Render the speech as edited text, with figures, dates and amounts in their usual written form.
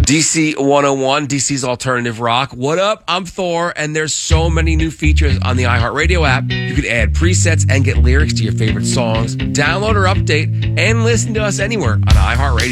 DC 101, DC's Alternative Rock. What up? I'm Thor, and there's so many new features on the iHeartRadio app. You can add presets and get lyrics to your favorite songs, download or update, and listen to us anywhere on iHeartRadio.